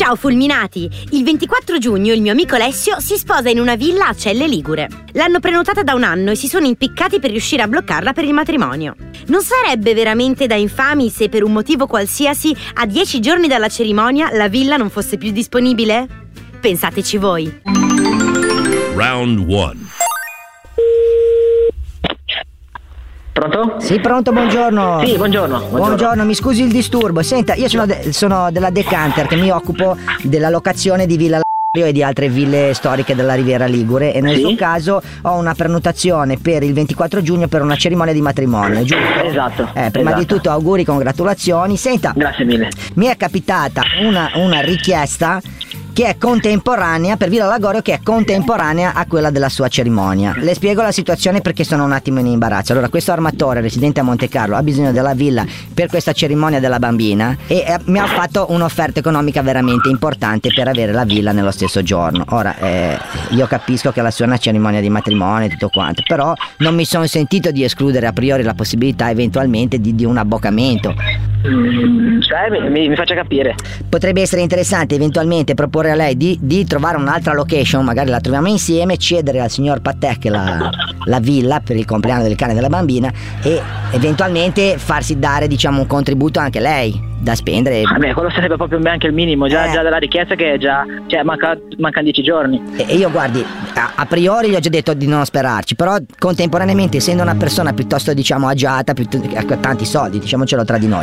Ciao fulminati! Il 24 giugno il mio amico Alessio si sposa in una villa a Celle Ligure. L'hanno prenotata da un anno e si sono impiccati per riuscire a bloccarla per il matrimonio. Non sarebbe veramente da infami se per un motivo qualsiasi a 10 giorni dalla cerimonia la villa non fosse più disponibile? Pensateci voi. Round 1. Pronto? Sì, pronto, buongiorno. Sì, buongiorno. Buongiorno, mi scusi il disturbo. Senta, io sono della Decanter, che mi occupo della locazione di Villa e di altre ville storiche della Riviera Ligure, e nel suo caso ho una prenotazione per il 24 giugno per una cerimonia di matrimonio, giusto? Esatto. Prima di tutto auguri, congratulazioni. Senta, grazie mille. Mi è capitata una richiesta che è contemporanea per Villa Lagorio, che è contemporanea a quella della sua cerimonia. Le spiego la situazione perché sono un attimo in imbarazzo. Allora, questo armatore residente a Monte Carlo ha bisogno della villa per questa cerimonia della bambina e mi ha fatto un'offerta economica veramente importante per avere la villa nello stesso giorno. Ora, io capisco che la sua è una cerimonia di matrimonio e tutto quanto, però non mi sono sentito di escludere a priori la possibilità eventualmente di un abboccamento. Cioè, mi faccia capire. Potrebbe essere interessante eventualmente proporre a lei di trovare un'altra location, magari la troviamo insieme, cedere al signor Patek la villa per il compleanno del cane e della bambina e eventualmente farsi dare, diciamo, un contributo anche lei da spendere. Vabbè, quello sarebbe proprio anche il minimo, già dalla richiesta che è già, cioè mancano 10 giorni. E io, guardi, a priori gli ho già detto di non sperarci, però contemporaneamente, essendo una persona piuttosto, diciamo, agiata, ha tanti soldi, diciamocelo tra di noi.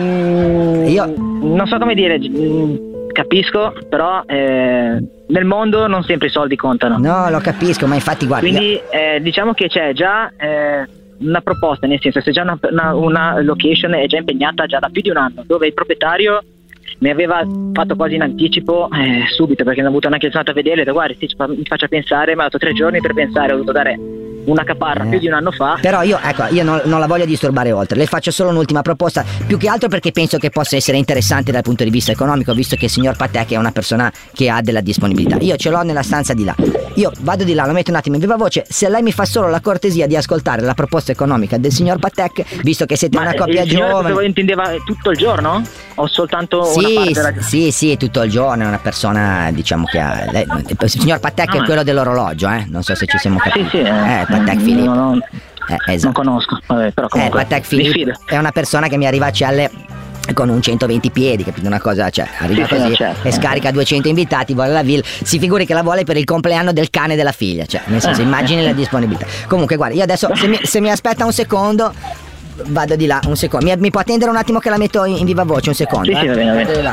Io non so come dire, capisco, però nel mondo non sempre i soldi contano. No, lo capisco, ma infatti guardi. Quindi diciamo che c'è già una proposta, nel senso, se già una location è già impegnata già da più di un anno, dove il proprietario mi aveva fatto quasi in anticipo subito, perché non ho avuto neanche il santo a vederle, guarda, mi faccia pensare, mi ha dato 3 giorni per pensare, ho dovuto dare una caparra più di un anno fa. Però io non la voglio disturbare oltre, le faccio solo un'ultima proposta, più che altro perché penso che possa essere interessante dal punto di vista economico, visto che il signor Patek è una persona che ha della disponibilità. Io ce l'ho nella stanza di là, io vado di là, lo metto un attimo in viva voce, se lei mi fa solo la cortesia di ascoltare la proposta economica del signor Patek, visto che siete una coppia giovane. Ma intendeva tutto il giorno? O soltanto una parte della... Sì, tutto il giorno, è una persona, diciamo, che ha il signor Patek è quello dell'orologio, non so se ci siamo capiti. Sì, Patek Philippe. Esatto. Non conosco, vabbè, però comunque Patek Philippe è una persona che mi arriva a Celle con un 120 piedi, capito? Una cosa, cioè, arriva così e scarica 200 invitati, vuole la villa, si figuri che la vuole per il compleanno del cane e della figlia, cioè, nel senso, immagini la disponibilità. Comunque, guarda, io adesso, se mi aspetta un secondo, vado di là, un secondo. Mi può attendere un attimo che la metto in viva voce, un secondo? Sì, va bene.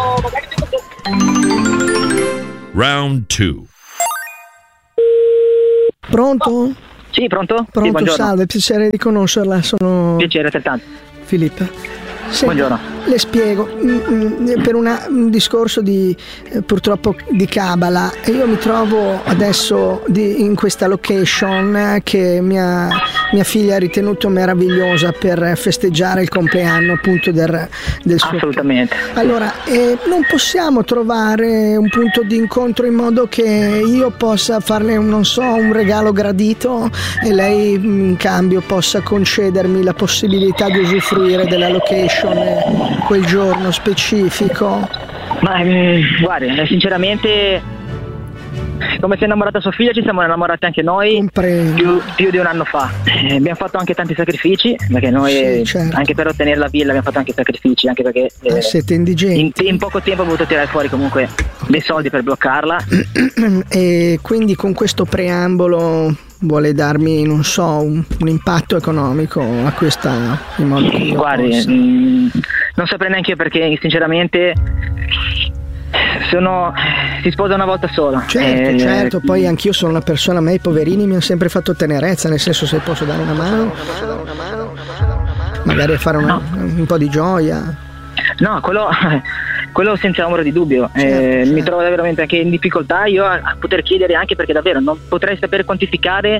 Round 2. Pronto? Sì, pronto? Pronto, sì, salve, piacere di conoscerla, sono piacere altrettanto. Filippo. Buongiorno. Le spiego, per un discorso di purtroppo di Kabbalah, io mi trovo adesso in questa location che mia figlia ha ritenuto meravigliosa per festeggiare il compleanno appunto del suo. Assolutamente. Allora, non possiamo trovare un punto di incontro in modo che io possa farle un regalo gradito e lei in cambio possa concedermi la possibilità di usufruire della location quel giorno specifico? Ma guardi, sinceramente, come si è innamorata sua figlia, ci siamo innamorati anche noi più di un anno fa. Abbiamo fatto anche tanti sacrifici, perché noi certo. Anche per ottenere la villa abbiamo fatto anche sacrifici, anche perché siete indigenti. In poco tempo ho voluto tirare fuori comunque dei soldi per bloccarla. E quindi con questo preambolo vuole darmi, non so, un impatto economico a questa, in modo che io guardi, non saprei neanche io, perché sinceramente si sposa una volta sola. Certo, poi anch'io sono una persona, a me i poverini mi hanno sempre fatto tenerezza, nel senso, se posso dare una mano magari fare un po' di gioia. No, quello senza ombra di dubbio. Certo. Mi trovo veramente anche in difficoltà io a poter chiedere, anche perché davvero non potrei sapere quantificare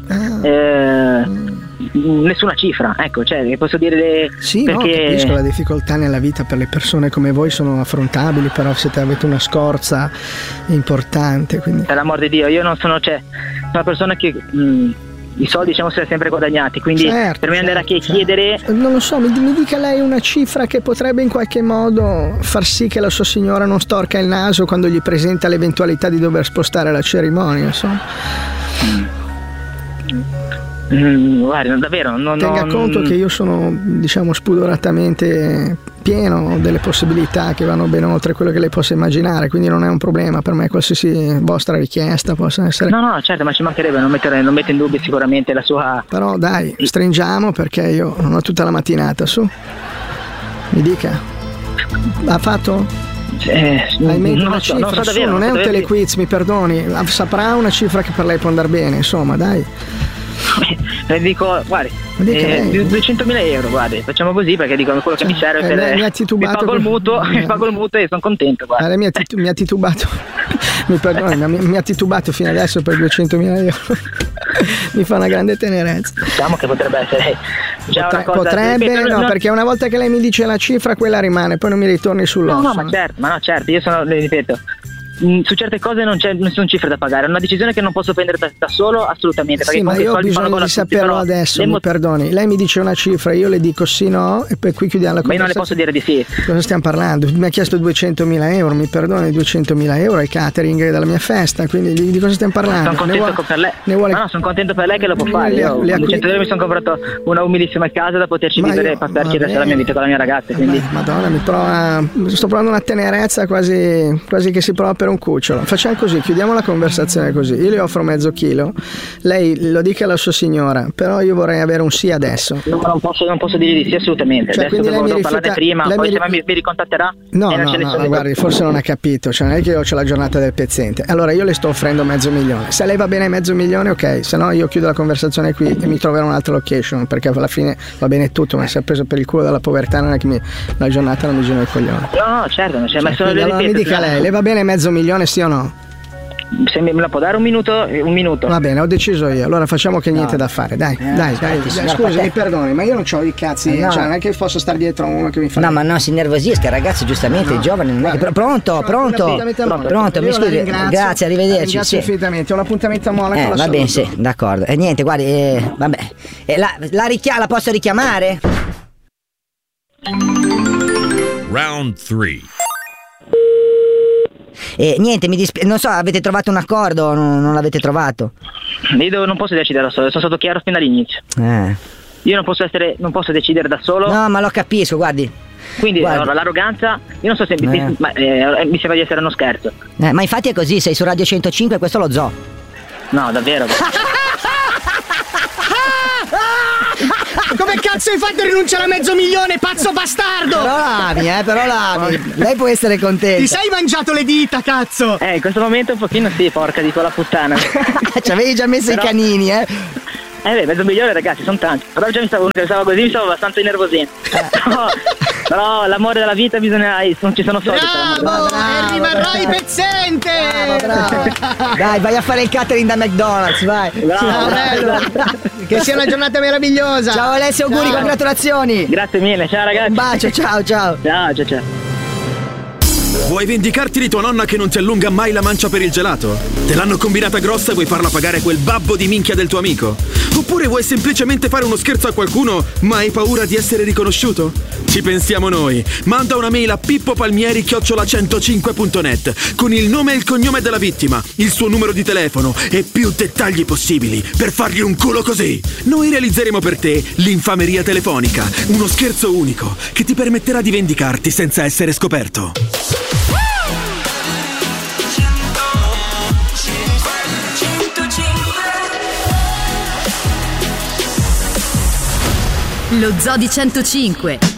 nessuna cifra, ecco, cioè posso dire sì, perché... no, capisco la difficoltà nella vita per le persone come voi, sono affrontabili, però avete una scorza importante, quindi per l'amor di Dio, io non sono, una persona che i soldi siamo sempre guadagnati, quindi per me andare a chiedere... Non lo so, mi dica lei una cifra che potrebbe in qualche modo far sì che la sua signora non storca il naso quando gli presenta l'eventualità di dover spostare la cerimonia, insomma. Guarda, davvero tenga conto che io sono, diciamo, spudoratamente pieno delle possibilità che vanno ben oltre quello che lei possa immaginare, quindi non è un problema per me qualsiasi vostra richiesta possa essere. No, certo, ma ci mancherebbe, non metto in dubbio sicuramente la sua... Però dai, stringiamo, perché io non ho tutta la mattinata, su. Mi dica. Ha fatto? Hai messo una cifra? Non so davvero, non è un telequiz, mi perdoni, saprà una cifra che per lei può andare bene, insomma, dai. Le dico, guardi, 200.000 euro, guardi, facciamo così, perché dico quello che mi serve mi pago il mutuo e sono contento, guarda. Lei mi ha titubato mi perdoni, ma mi ha titubato fino adesso per 200.000 euro. Mi fa una grande tenerezza. Diciamo che potrebbe essere già una cosa. Potrebbe, no, perché una volta che lei mi dice la cifra, quella rimane, poi non mi ritorni sull'osso. No, ma certo, io sono, ripeto, su certe cose non sono cifre da pagare, è una decisione che non posso prendere da solo, assolutamente. Sì, ma io ho bisogno di saperlo adesso, mi perdoni. Lei mi dice una cifra, io le dico sì, no, e poi qui chiudiamo la conversazione. Ma io non le posso dire di sì. Cosa stiamo parlando? Mi ha chiesto 200.000 euro, mi perdoni, 200.000 euro è il catering della mia festa, quindi di cosa stiamo parlando? Sono contento per lei. No, sono contento per lei che lo può fare. Io 200 euro mi sono comprato una umilissima casa da poterci vivere e passarci la mia vita con la mia ragazza, quindi... Madonna, sto provando una tenerezza quasi che si prova per un cucciolo. Facciamo così, chiudiamo la conversazione così. Io le offro mezzo chilo, lei lo dica alla sua signora, però io vorrei avere un sì adesso. No, non posso dire di sì assolutamente. Cioè, adesso devo parlare prima, poi se mi ricontatterà. No, guardi, forse non ha capito, cioè non è che io c'ho la giornata del pezzente. Allora io le sto offrendo $500,000. Se lei va bene $500,000, ok, se no io chiudo la conversazione qui e mi troverò un'altra location, perché alla fine va bene tutto, ma si è preso per il culo dalla povertà, non è che la giornata non mi gira il coglione. No, certo, non c'è, ma solo allora mi dica lei, le va bene $500,000, sì o no? Se me la può dare un minuto? Va bene, ho deciso io. Allora facciamo che niente da fare. Dai. Scusi, mi perdoni, ma io non ho i cazzi. No. Cioè, non è che posso stare dietro a uno che mi fa. No, ma no, si innervosisca, ragazzi, giustamente, i giovani non è che. Pronto, mi scusi. Grazie, arrivederci. Grazie infinitamente. Ho un appuntamento a Monaco. Va bene, sì, d'accordo. E niente, guardi, vabbè. La posso richiamare? Round 3. Niente, non so, avete trovato un accordo o non l'avete trovato? Io non posso decidere da solo, sono stato chiaro fin dall'inizio. Io non posso decidere da solo. No, ma lo capisco, guardi. Quindi allora, l'arroganza, io non so se mi sembra di essere uno scherzo. Ma infatti è così, sei su Radio 105 e questo lo zoo. No, davvero. Come cazzo hai fatto a rinunciare a $500,000, pazzo bastardo? Però l'ami. Lei può essere contenta. Ti sei mangiato le dita, cazzo? In questo momento un pochino sì, porca di quella puttana. Ci avevi già messo i canini, $500,000, ragazzi, sono tanti. Però già mi stavo così, mi stavo abbastanza innervosendo. Però l'amore della vita non ci sono soldi. Bravo, e rimarrai pezzente. Bravo. Dai, vai a fare il catering da McDonald's, vai. Bravo. Che sia una giornata meravigliosa. Ciao Alessio, auguri, congratulazioni. Grazie mille, ciao ragazzi. Un bacio, ciao. Ciao. Vuoi vendicarti di tua nonna che non ti allunga mai la mancia per il gelato? Te l'hanno combinata grossa e vuoi farla pagare quel babbo di minchia del tuo amico? Oppure vuoi semplicemente fare uno scherzo a qualcuno ma hai paura di essere riconosciuto? Ci pensiamo noi. Manda una mail a pippopalmieri@105.net con il nome e il cognome della vittima, il suo numero di telefono e più dettagli possibili per fargli un culo così. Noi realizzeremo per te l'infameria telefonica, uno scherzo unico che ti permetterà di vendicarti senza essere scoperto. Lo Zoo di 105.